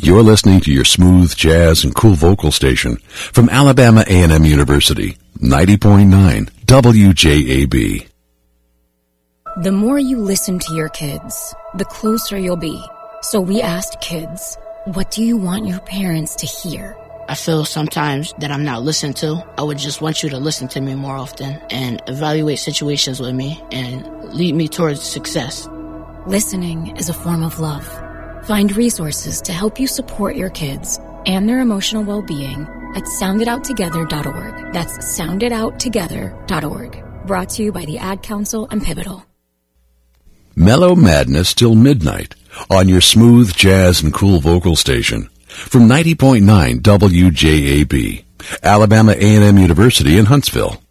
You're listening to your smooth jazz and cool vocal station from Alabama A&M University, 90.9 WJAB. The more you listen to your kids, the closer you'll be. So we asked kids, what do you want your parents to hear? I feel sometimes that I'm not listened to. I would just want you to listen to me more often and evaluate situations with me and lead me towards success. Listening is a form of love. Find resources to help you support your kids and their emotional well-being at sounditouttogether.org. That's sounditouttogether.org. Brought to you by the Ad Council and Pivotal. Mellow Madness till midnight on your smooth jazz and cool vocal station from 90.9 WJAB, Alabama A&M University in Huntsville.